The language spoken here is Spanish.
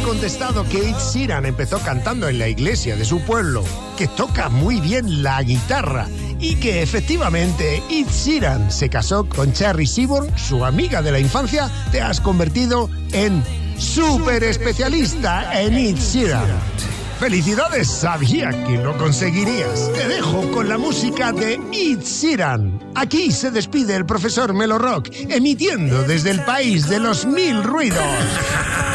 contestado que Ed Sheeran empezó cantando en la iglesia de su pueblo, que toca muy bien la guitarra y que efectivamente Ed Sheeran se casó con Cherry Seaborn, su amiga de la infancia, te has convertido en súper especialista en Ed Sheeran. ¡Felicidades! Sabía que lo conseguirías. Te dejo con la música de Ed Sheeran. Aquí se despide el profesor Melo Rock, emitiendo desde el país de los mil ruidos.